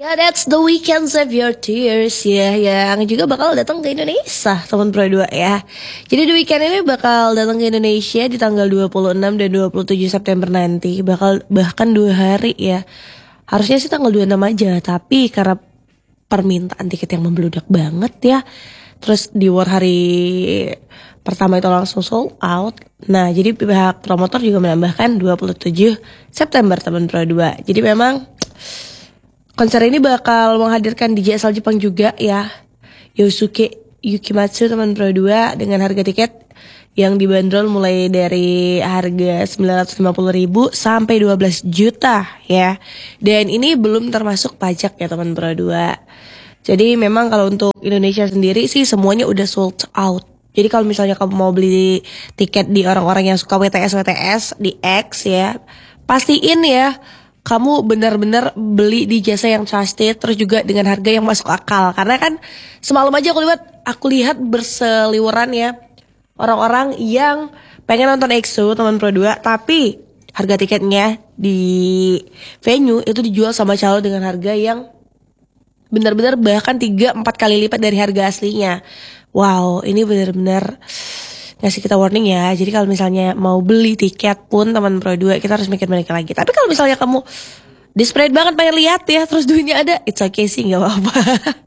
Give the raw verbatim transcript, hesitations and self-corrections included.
Ya, that's the weekend save your tears ya, yang juga bakal datang ke Indonesia, teman Pro dua ya. Jadi di weekend ini bakal datang ke Indonesia di tanggal dua puluh enam dan dua puluh tujuh September nanti. Bakal bahkan dua hari ya. Harusnya sih tanggal dua puluh enam aja, tapi karena permintaan tiket yang membludak banget ya. Terus di war hari pertama itu langsung sold out. Nah, jadi pihak promotor juga menambahkan dua puluh tujuh September teman Pro dua. Jadi memang konser ini bakal menghadirkan D J asal Jepang juga ya, Yosuke Yukimatsu teman Pro dua, dengan harga tiket yang dibanderol mulai dari harga sembilan ratus lima puluh ribu sampai dua belas juta ya. Dan ini belum termasuk pajak ya teman Pro dua. Jadi memang kalau untuk Indonesia sendiri sih semuanya udah sold out. Jadi kalau misalnya kamu mau beli tiket di orang-orang yang suka W T S W T S di X ya, pastiin ya kamu benar-benar beli di jasa yang trusted, terus juga dengan harga yang masuk akal. Karena kan semalam aja aku lihat, aku lihat berseliweran ya orang-orang yang pengen nonton E X O teman Pro dua, tapi harga tiketnya di venue itu dijual sama calo dengan harga yang benar-benar bahkan tiga empat kali lipat dari harga aslinya. Wow, ini benar-benar ngasih kita warning ya. Jadi kalau misalnya mau beli tiket pun teman Pro dua, kita harus mikir-mikir lagi. Tapi kalau misalnya kamu desperate banget pengen lihat ya, terus duitnya ada, it's okay sih, gak apa-apa.